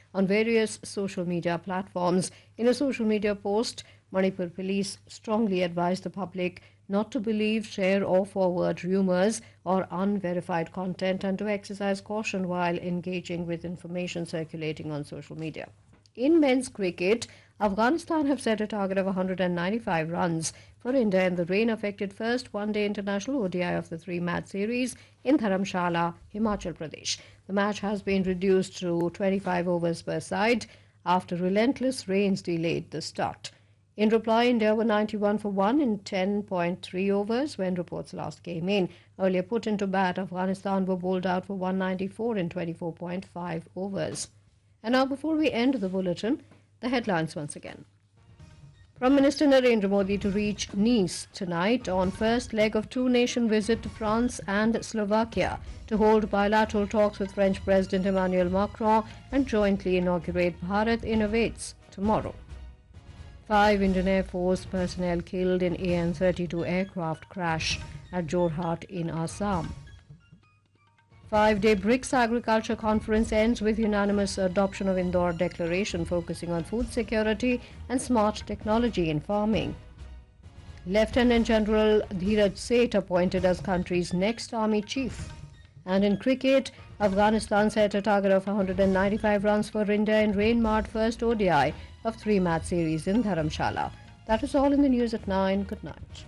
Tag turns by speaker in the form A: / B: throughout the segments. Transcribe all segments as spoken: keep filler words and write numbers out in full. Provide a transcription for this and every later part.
A: on various social media platforms. In a social media post, Manipur police strongly advised the public not to believe, share, or forward rumors or unverified content and to exercise caution while engaging with information circulating on social media. In men's cricket, Afghanistan have set a target of one hundred ninety-five runs for India in the rain-affected first one-day international O D I of the three-match series in Dharamshala, Himachal Pradesh. The match has been reduced to twenty-five overs per side after relentless rains delayed the start. In reply, India were ninety-one for one in ten point three overs when reports last came in. Earlier put into bat, Afghanistan were bowled out for one ninety-four in twenty-four point five overs. And now, before we end the bulletin, the headlines once again. Prime Minister Narendra Modi to reach Nice tonight on first leg of two-nation visit to France and Slovakia to hold bilateral talks with French President Emmanuel Macron and jointly inaugurate Bharat Innovates tomorrow. Five Indian Air Force personnel killed in A N thirty-two aircraft crash at Jorhat in Assam. Five-day BRICS Agriculture Conference ends with unanimous adoption of Indore Declaration focusing on food security and smart technology in farming. Lieutenant General Dheeraj Seth appointed as country's next army chief. And in cricket, Afghanistan set a target of one hundred ninety-five runs for India in rain-marred first O D I of three-match series in Dharamshala. That is all in the news at nine. Good night.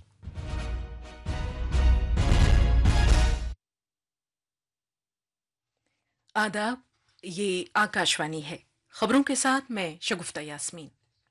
B: आदाब, ये आकाशवाणी है। खबरों के साथ मैं शगुफ्ता यास्मीन।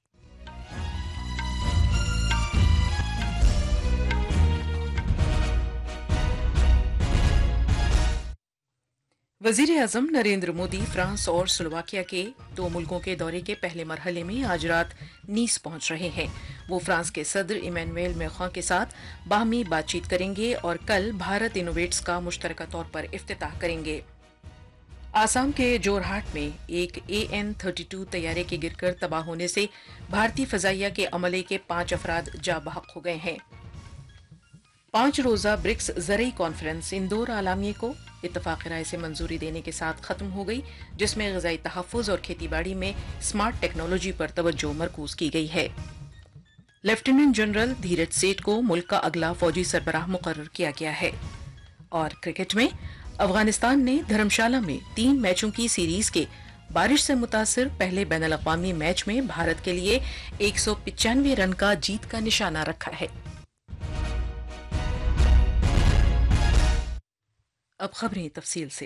B: वजीर आजम Narendra Modi France और Slovakia के दो मुल्कों के दौरे के पहले मरहले में आज रात नीस पहुंच रहे हैं। वो फ्रांस के सदर इमैनुएल मैक्रों के साथ बाहमी बातचीत करेंगे और कल भारत इनोवेट्स का मुश्तरका तौर पर इफ्तिताह करेंगे। आसाम के जोरहाट में एक ए एन थर्टी टू तैयारे के गिरकर तबाह होने से भारतीय फजाइया के अमले के पांच अफराद जा बहक हो गए हैं। पांच रोजा ब्रिक्स ज़रई कॉन्फ्रेंस इंदौर आलामिया को इत्तफाक़ राय से मंजूरी देने के साथ खत्म हो गई, जिसमें ग़िज़ाई तहफ़्फ़ुज़ और खेतीबाड़ी में स्मार्ट टेक्नोलॉजी पर तवज्जो मरकूज़ की गई है। लेफ्टिनेंट जनरल धीरज सेठ को मुल्क का अगला फौजी सरबराह मुकर्रर किया गया है। और क्रिकेट में अफगानिस्तान ने धर्मशाला में तीन मैचों की सीरीज के बारिश से मुतासिर पहले बैनुल अक़वामी मैच में भारत के लिए एक सौ पचानवे रन का जीत का निशाना रखा है। अब खबरें तफसील से।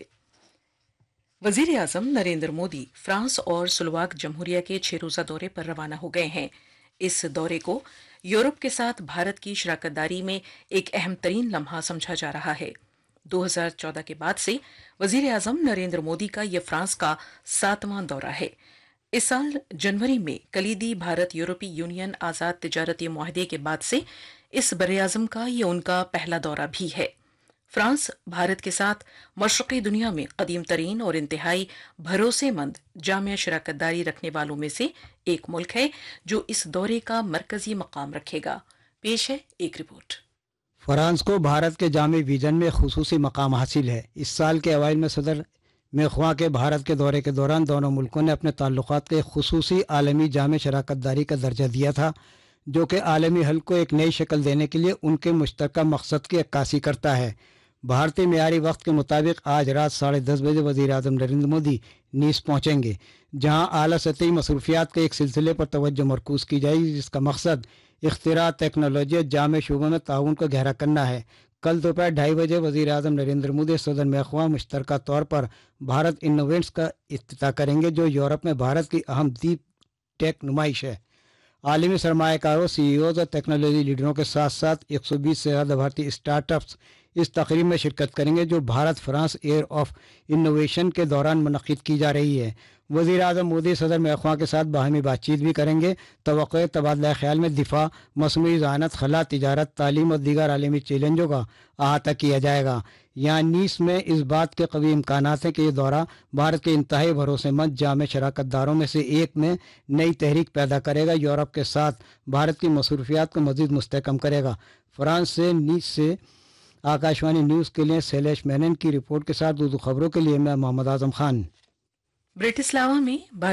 B: वजीर आजम नरेंद्र मोदी फ्रांस और स्लोवाक जमहूरिया के छह रोजा दौरे पर रवाना हो गए हैं। इस दौरे को यूरोप के साथ भारत की शराकतदारी में एक अहम तरीन लम्हा समझा जा रहा है। दो हज़ार चौदह के बाद से वजीर आजम नरेंद्र मोदी का यह फ्रांस का सातवां दौरा है। इस साल जनवरी में कलीदी भारत यूरोपीय यूनियन आज़ाद तिजारती मुआहदे के बाद से इस बरे-आज़म का ये उनका पहला दौरा भी है। फ्रांस भारत के साथ मशरक़ी दुनिया में कदीम तरीन और इंतहाई भरोसेमंद जामिया शराकतदारी रखने वालों में से एक मुल्क है जो इस दौरे का मरकजी मकाम रखेगा। पेश है एक रिपोर्ट।
C: फ्रांस को भारत के जामी विजन में खुसूसी मकाम हासिल है। इस साल के अवाइल में सदर मैक्रों के भारत के दौरे के दौरान दोनों मुल्कों ने अपने ताल्लुकात के खुसूसी आलमी जामे शराकतदारी का दर्जा दिया था, जो कि आलमी हल को एक नई शक्ल देने के लिए उनके मुश्तरका मकसद की अक्कासी करता है। भारतीय मियारी वक्त के मुताबिक आज रात साढ़े दस बजे वज़ीर आज़म नरेंद्र मोदी नीस पहुँचेंगे, जहाँ आला सतही मसरूफियात के एक सिलसिले पर तवज्जो मरकूज़ की जाएगी, जिसका मकसद इख्तिरा, टेक्नोलॉजी और जामे शोबों में ताउन को गहरा करना है। कल दोपहर ढाई बजे वज़ीर आज़म नरेंद्र मोदी सदर मैक्रों मुश्तरका तौर पर भारत इनोवेट्स का इफ्तिताह करेंगे, जो यूरोप में भारत की अहम दीप टेक नुमाइश है। आलमी सरमायाकारों, सी ई ओज़ और टेक्नोलॉजी लीडरों के साथ साथ एक सौ बीस से ज़्यादा भारतीय स्टार्टअप्स इस तकरीब में शिरकत करेंगे, जो Bharat France air of innovation के दौरान मुनक़िद की जा रही है। वज़ीर आज़म मोदी सदर मैक्रों के साथ बाहमी बातचीत भी करेंगे। तवक्को तबादला ख्याल में दिफा, मसनूई ज़हानत, खला, तिजारत, तालीम और दीगर आलमी चैलेंजों का अहाता किया जाएगा। यहाँ नीस में इस बात के कवी इम्कानात हैं कि ये दौरा भारत के इंतहाई भरोसेमंद जामे शराकतदारों में से एक में नई तहरीक पैदा करेगा, यूरोप के साथ भारत की मसरूफियात को मज़ीद मुस्तहकम करेगा। फ्रांस से नीस से आकाशवाणी न्यूज़ के लिए शैलेश मेनन की रिपोर्ट के साथ उर्दू खबरों के लिए मैं मोहम्मद आजम खान।
B: ब्रिटिस्लावा में